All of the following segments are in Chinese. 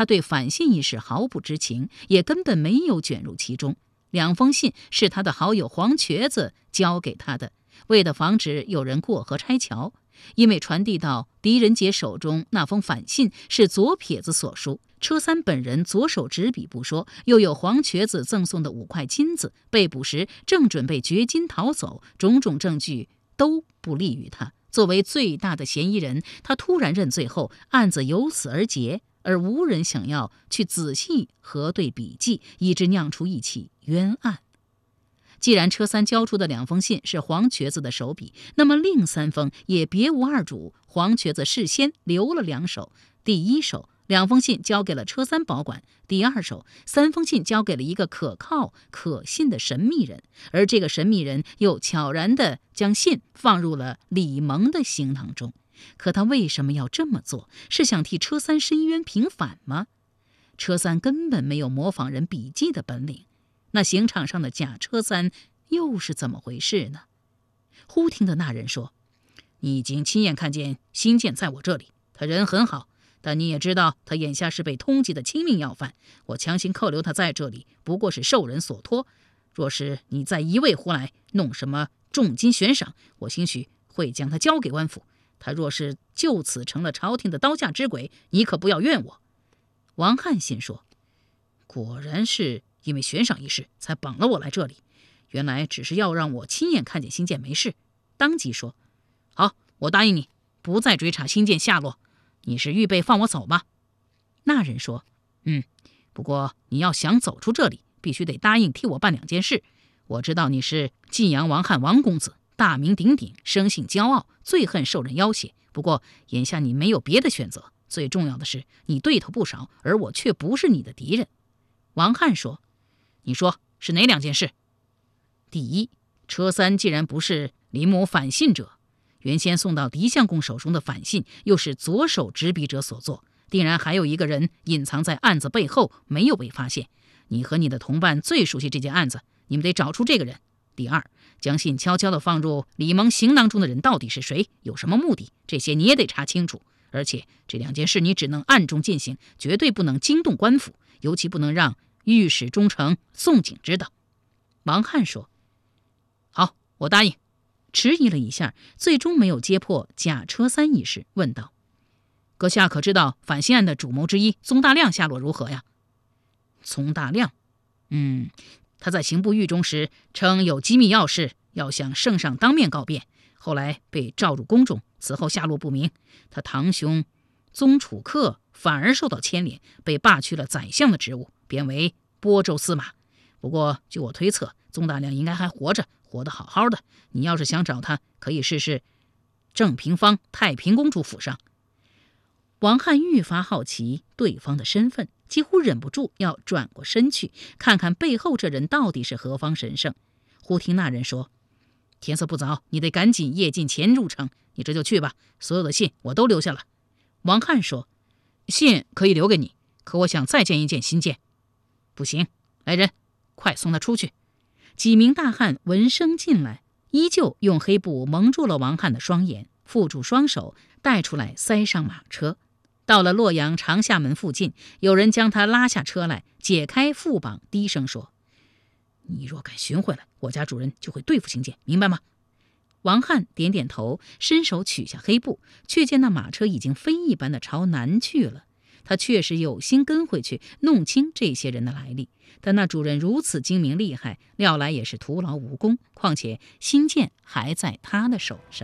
他对反信一事毫不知情，也根本没有卷入其中。2封信是他的好友黄瘸子交给他的，为了防止有人过河拆桥。因为传递到狄仁杰手中那封反信是左撇子所书，车三本人左手执笔不说，又有黄瘸子赠送的5块金子，被捕时正准备掘金逃走，种种证据都不利于他。作为最大的嫌疑人，他突然认罪后，案子由此而结，而无人想要去仔细核对笔迹，以致酿出一起冤案。既然车三交出的2封信是黄瘸子的手笔，那么另3封也别无二主，黄瘸子事先留了2手。第一手2封信交给了车三保管，第二手3封信交给了一个可靠可信的神秘人，而这个神秘人又悄然地将信放入了李蒙的行囊中。可他为什么要这么做？是想替车三申冤平反吗？车三根本没有模仿人笔迹的本领，那刑场上的假车三又是怎么回事呢？忽听的那人说：“你已经亲眼看见新建在我这里，他人很好，但你也知道他眼下是被通缉的亲命要犯，我强行扣留他在这里，不过是受人所托。若是你再一味胡来，弄什么重金悬赏，我兴许会将他交给官府。他若是就此成了朝廷的刀下之鬼，你可不要怨我。”王翰心说：“果然是因为悬赏一事才绑了我来这里，原来只是要让我亲眼看见新建没事。”当即说：“好，我答应你，不再追查新建下落。你是预备放我走吗？”那人说：“不过你要想走出这里，必须得答应替我办2件事。我知道你是晋阳王翰王公子，大名鼎鼎，生性骄傲，最恨受人要挟。不过眼下你没有别的选择，最重要的是你对头不少，而我却不是你的敌人。”王翰说：“你说是哪2件事？”第一，车三既然不是林某反信者，原先送到狄相公手中的反信又是左手执笔者所作，定然还有一个人隐藏在案子背后，没有被发现。你和你的同伴最熟悉这件案子，你们得找出这个人。第二，将信悄悄地放入李蒙行囊中的人到底是谁，有什么目的，这些你也得查清楚。而且这2件事你只能暗中进行，绝对不能惊动官府，尤其不能让御史中丞宋璟知道。王翰说：“好，我答应。”迟疑了一下，最终没有揭破假车三一事，问道：“阁下可知道反信案的主谋之一宗大亮下落如何呀？”宗大亮，他在刑部狱中时称有机密要事要向圣上当面告辩，后来被召入宫中，此后下落不明。他堂兄宗楚客反而受到牵连，被罢去了宰相的职务，贬为播州司马。不过据我推测，宗大亮应该还活着，活得好好的。你要是想找他，可以试试正平坊太平公主府上。王翰愈发好奇对方的身份，几乎忍不住要转过身去看看背后这人到底是何方神圣。忽听那人说：“天色不早，你得赶紧夜进前入城，你这就去吧，所有的信我都留下了。”王翰说：“信可以留给你，可我想再见一见新建。”“不行，来人，快送他出去。”几名大汉闻声进来，依旧用黑布蒙住了王翰的双眼，缚住双手，带出来塞上马车。到了洛阳长夏门附近，有人将他拉下车来，解开缚绑，低声说：“你若敢寻回来，我家主人就会对付新建，明白吗？”王翰点点头，伸手取下黑布，却见那马车已经飞一般的朝南去了。他确实有心跟回去弄清这些人的来历，但那主人如此精明厉害，料来也是徒劳无功，况且新建还在他的手上。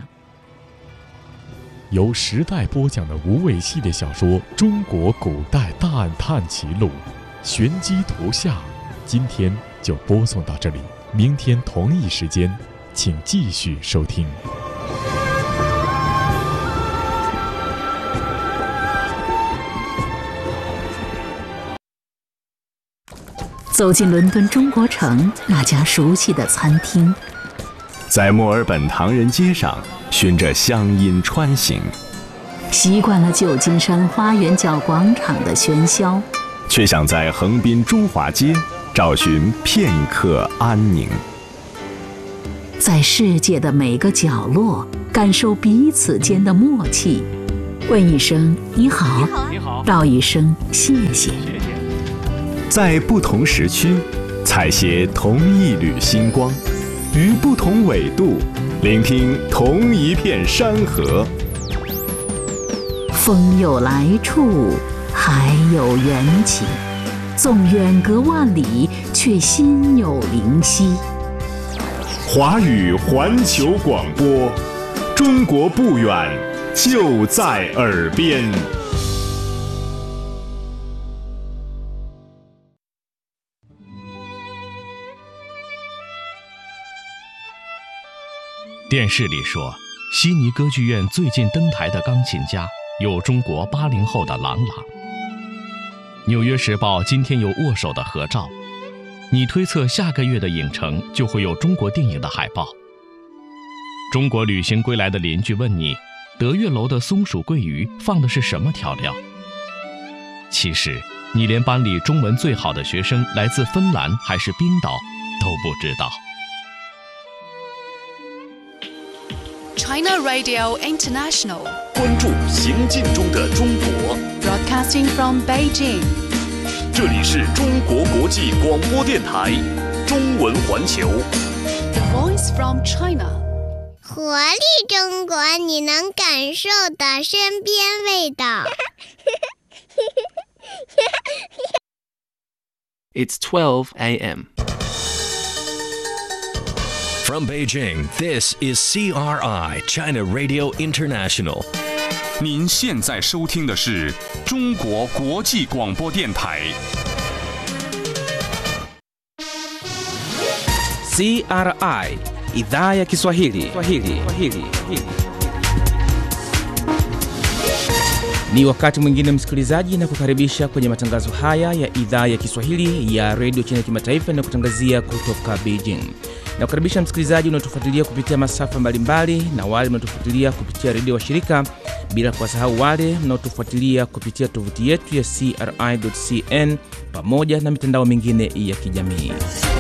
由时代播讲的无畏系列小说《中国古代大案探奇录》，玄机图下，今天就播送到这里，明天同一时间请继续收听。 走进伦敦中国城那家熟悉的餐厅， 在墨尔本唐人街上循着乡音穿行， 习惯了旧金山花园角广场的喧嚣， 却想在横滨中华街找寻片刻安宁。 在世界的每个角落感受彼此间的默契， 问一声你好，道一声谢谢。 在不同时区，采撷同一缕星光，于不同纬度，聆听同一片山河。 风有来处，海有缘起，纵远隔万里，却心有灵犀。 华语环球广播，中国不远，就在耳边。 电视里说，悉尼歌剧院最近登台的钢琴家有中国80后的郎朗。纽约时报今天有握手的合照，你推测下个月的影城就会有中国电影的海报。中国旅行归来的邻居问你，德月楼的松鼠桂鱼放的是什么调料？其实你连班里中文最好的学生来自芬兰还是冰岛都不知道。 China Radio International， 关注行进中的中国。 Broadcasting from Beijing， 这里是中国国际广播电台中文环球。 The Voice from China， 活力中国，你能感受的身边味道。 It's 12 a.m. From Beijing, this is CRI China Radio International. 您现在收听的是中国国际广播电台。 CRI Idhaa ya Kiswahili. Ni wakati mwingine msikilizaji, na kukaribisha kwenye matangazo haya ya idhaa ya Kiswahili ya Radio China Kimataifa na kutangazia kutoka Beijing. Na kukaribisha msikilizaji unaotufuatilia kupitia masafa mbalimbali na wale mnaotufuatilia kupitia redio wa shirika, bila kuwasahau wale mnaotufuatilia kupitia tovuti yetu ya CRI.cn pamoja na mitandao mingine ya kijamii.